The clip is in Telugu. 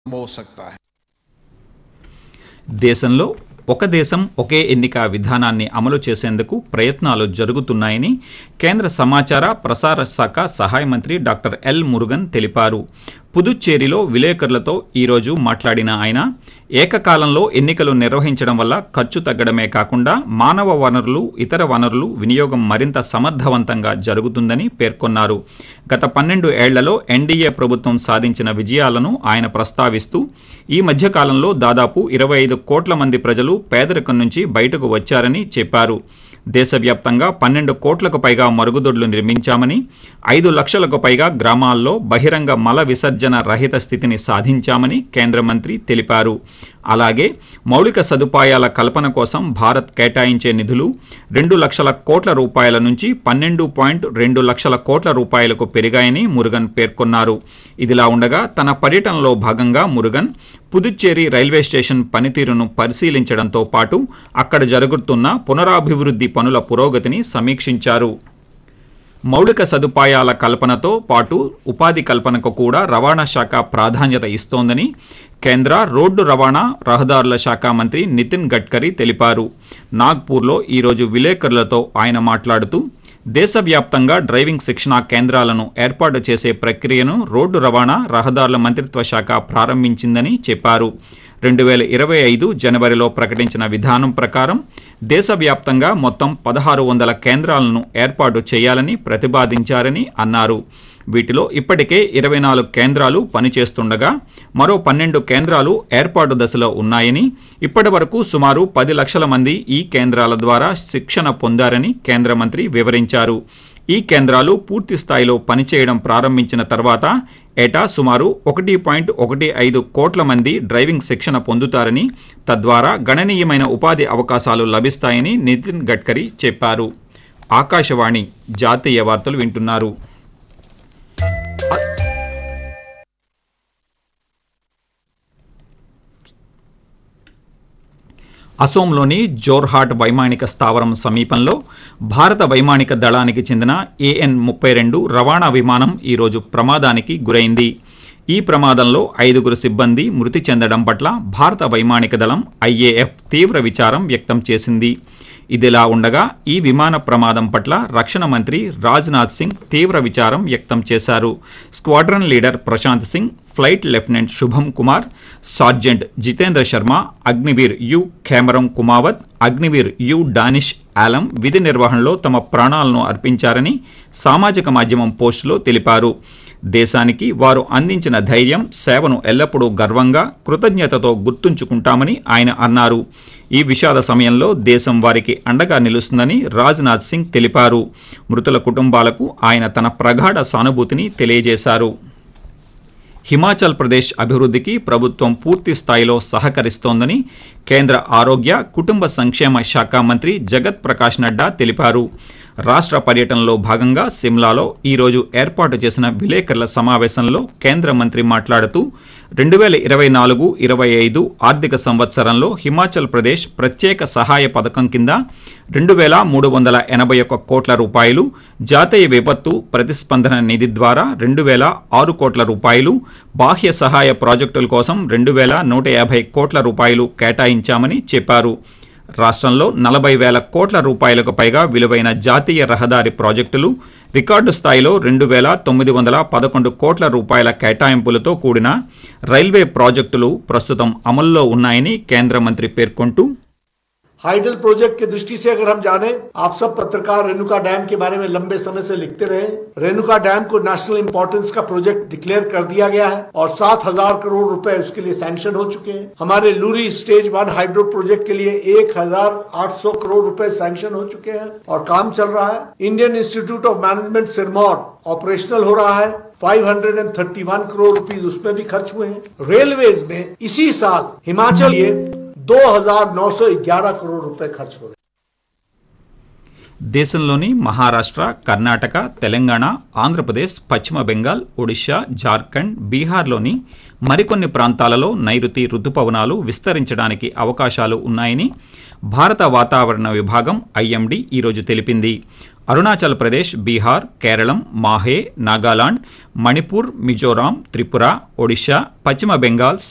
हो सकता है। దేశంలో ఒక దేశం ఒకే ఎన్నిక విధానాన్ని అమలు చేసేందుకు ప్రయత్నాలు జరుగుతున్నాయని కేంద్ర సమాచార ప్రసార శాఖ సహాయ మంత్రి డాక్టర్ ఎల్ మురుగన్ తెలిపారు. పుదుచ్చేరిలో విలేకరులతో ఈరోజు మాట్లాడిన ఆయన ఏకకాలంలో ఎన్నికలు నిర్వహించడం వల్ల ఖర్చు తగ్గడమే కాకుండా మానవ వనరులు, ఇతర వనరులు వినియోగం మరింత సమర్థవంతంగా జరుగుతుందని పేర్కొన్నారు. గత 12 ఏళ్లలో ఎన్డీఏ ప్రభుత్వం సాధించిన విజయాలను ఆయన ప్రస్తావిస్తూ ఈ మధ్యకాలంలో దాదాపు 25 కోట్ల మంది ప్రజలు పేదరికం నుంచి బయటకు వచ్చారని చెప్పారు. దేశవ్యాప్తంగా 12 కోట్లకు పైగా మరుగుదొడ్లు నిర్మించామని, 5 లక్షలకు పైగా గ్రామాల్లో బహిరంగ మల విసర్జన రహిత స్థితిని సాధించామని కేంద్ర మంత్రి తెలిపారు. అలాగే మౌలిక సదుపాయాల కల్పన కోసం భారత్ కేటాయించే నిధులు 2 లక్షల కోట్ల రూపాయల నుంచి 12.2 లక్షల కోట్ల రూపాయలకు పెరిగాయని మురుగన్ పేర్కొన్నారు. ఇదిలా ఉండగా తన పర్యటనలో భాగంగా మురుగన్ పుదుచ్చేరి రైల్వే స్టేషన్ పనితీరును పరిశీలించడంతో పాటు అక్కడ జరుగుతున్న పునరాభివృద్ధి పనుల పురోగతిని సమీక్షించారు. మౌలిక సదుపాయాల కల్పనతో పాటు ఉపాధి కల్పనకు కూడా రవాణా శాఖ ప్రాధాన్యత ఇస్తోందని కేంద్ర రోడ్డు రవాణా రహదారుల శాఖ మంత్రి నితిన్ గడ్కరీ తెలిపారు. నాగ్పూర్లో ఈరోజు విలేకరులతో ఆయన మాట్లాడుతూ దేశవ్యాప్తంగా డ్రైవింగ్ శిక్షణా కేంద్రాలను ఏర్పాటు చేసే ప్రక్రియను రోడ్డు రవాణా రహదారుల మంత్రిత్వ శాఖ ప్రారంభించిందని చెప్పారు. 2025 జనవరిలో ప్రకటించిన విధానం ప్రకారం దేశవ్యాప్తంగా మొత్తం 1600 కేంద్రాలను ఏర్పాటు చేయాలని ప్రతిపాదించారని అన్నారు. వీటిలో ఇప్పటికే 24 కేంద్రాలు పనిచేస్తుండగా మరో 12 కేంద్రాలు ఏర్పాటు దశలో ఉన్నాయని, ఇప్పటి వరకు సుమారు 10 లక్షల మంది ఈ కేంద్రాల ద్వారా శిక్షణ పొందారని కేంద్ర మంత్రి వివరించారు. ఈ కేంద్రాలు పూర్తి స్థాయిలో పనిచేయడం ప్రారంభించిన తర్వాత ఏటా సుమారు 1.15 కోట్ల మంది డ్రైవింగ్ శిక్షణ పొందుతారని, తద్వారా గణనీయమైన ఉపాధి అవకాశాలు లభిస్తాయని నితిన్ గడ్కరీ చెప్పారు. ఆకాశవాణి జాతీయ వార్తలు వింటున్నారు. అసోంలోని జోర్హాట్ వైమానిక స్థావరం సమీపంలో భారత వైమానిక దళానికి చెందిన AN-32 రవాణా విమానం ఈరోజు ప్రమాదానికి గురైంది. ఈ ప్రమాదంలో 5 సిబ్బంది మృతి చెందడం పట్ల భారత వైమానిక దళం IAF తీవ్ర విచారం వ్యక్తం చేసింది. ఇదిలా ఉండగా ఈ విమాన ప్రమాదం పట్ల రక్షణ మంత్రి రాజ్నాథ్ సింగ్ తీవ్ర విచారం వ్యక్తం చేశారు. Squadron leader Prashanth Singh, flight lieutenant శుభం Kumar, sergeant Jitendra Sharma, Agniveer you ఖేమరం Kumawat, Agniveer you Danish Alam విధి నిర్వహణలో తమ ప్రాణాలను అర్పించారని సామాజిక మాధ్యమం పోస్టులో తెలిపారు. దేశానికి వారు అందించిన ధైర్యం, సేవను ఎల్లప్పుడూ గర్వంగా, కృతజ్ఞతతో గుర్తుంచుకుంటామని ఆయన అన్నారు. ఈ విషాద సమయంలో దేశం వారికి అండగా నిలుస్తుందని రాజ్నాథ్ సింగ్ తెలిపారు. మృతుల కుటుంబాలకు ఆయన తన ప్రగాఢ సానుభూతిని తెలియజేశారు. హిమాచల్ ప్రదేశ్ అభివృద్ధికి ప్రభుత్వం పూర్తి స్థాయిలో సహకరిస్తోందని కేంద్ర ఆరోగ్య, కుటుంబ సంక్షేమ శాఖ మంత్రి జగత్ ప్రకాష్ నడ్డా తెలిపారు. రాష్ట్ర పర్యటనలో భాగంగా సిమ్లాలో ఈరోజు ఏర్పాటు చేసిన విలేకరుల సమావేశంలో కేంద్ర మంత్రి మాట్లాడుతూ 2024-25 ఆర్థిక సంవత్సరంలో హిమాచల్ ప్రదేశ్ ప్రత్యేక సహాయ పథకం కింద 2381 కోట్ల రూపాయలు, జాతీయ విపత్తు ప్రతిస్పందన నిధి ద్వారా 2006 కోట్ల రూపాయలు, బాహ్య సహాయ ప్రాజెక్టుల కోసం 2150 కోట్ల రూపాయలు కేటాయించామని చెప్పారు. రాష్ట్రంలో 40,000 కోట్ల రూపాయలకు పైగా విలువైన జాతీయ రహదారి ప్రాజెక్టులు, రికార్డు స్థాయిలో 2,911 కోట్ల రూపాయల కేటాయింపులతో కూడిన రైల్వే ప్రాజెక్టులు ప్రస్తుతం అమల్లో ఉన్నాయని కేంద్ర మంత్రి పేర్కొంటూ हाइडल प्रोजेक्ट की दृष्टि से अगर हम जाने, आप सब पत्रकार रेणुका डैम के बारे में लंबे समय से लिखते रहे। रेणुका डैम को नेशनल इंपॉर्टेंस का प्रोजेक्ट डिक्लेयर कर दिया गया है और 7,000 करोड़ रुपए उसके लिए सैंक्शन हो चुके हैं। हमारे लूरी स्टेज 1 हाइड्रो प्रोजेक्ट के लिए 1,800 करोड़ रुपए सैंक्शन हो चुके हैं और काम चल रहा है। Indian institute of management Sirmaur operational हो रहा है। 531 करोड़ रुपीस उसमें भी खर्च हुए हैं। रेलवेज में इसी साल हिमाचल ये 2,911 करोड़ रुपए खर्च हो रहे। దేశంలోని మహారాష్ట్ర, కర్ణాటక, తెలంగాణ, ఆంధ్రప్రదేశ్, పశ్చిమ బెంగాల్, ఒడిశా, జార్ఖండ్, బీహార్లోని మరికొన్ని ప్రాంతాలలో నైరుతి రుతుపవనాలు విస్తరించడానికి అవకాశాలు ఉన్నాయని భారత వాతావరణ విభాగం IMD ఈరోజు తెలిపింది. అరుణాచల్ ప్రదేశ్, బీహార్, కేరళం, మాహే, నాగాలాండ్, మణిపూర్, మిజోరాం, త్రిపుర, ఒడిశా, పశ్చిమ బెంగాల్,